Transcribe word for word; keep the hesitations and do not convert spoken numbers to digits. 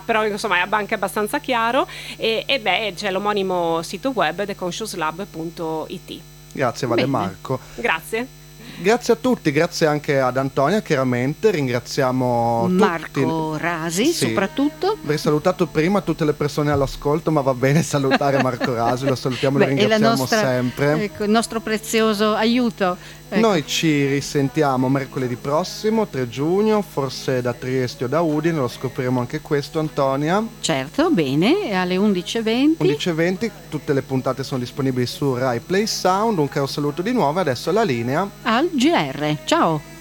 però insomma è anche abbastanza chiaro. E, e beh, c'è l'omonimo sito web the conscious lab punto it. Grazie Vale Bene. Marco. Grazie. Grazie a tutti, grazie anche ad Antonia, chiaramente. Ringraziamo Marco tutti. Rasi, Sì. soprattutto. Avrei salutato prima tutte le persone all'ascolto, ma va bene salutare Marco Rasi, lo salutiamo e lo Beh, è la ringraziamo nostra, sempre. ecco, il nostro prezioso aiuto. Ecco. Noi ci risentiamo mercoledì prossimo, tre giugno, forse da Trieste o da Udine, lo scopriremo anche questo, Antonia. Certo, bene, alle undici e venti. undici e venti, tutte le puntate sono disponibili su Rai Play Sound. Un caro saluto di nuovo, adesso la linea Al G R. Ciao.